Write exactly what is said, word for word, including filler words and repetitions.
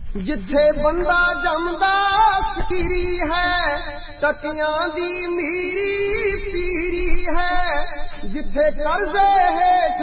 जिथे बंदा जमदा फकीरी है, टकियां दी मीरी पीरी है। जिथे कर्जे हेठ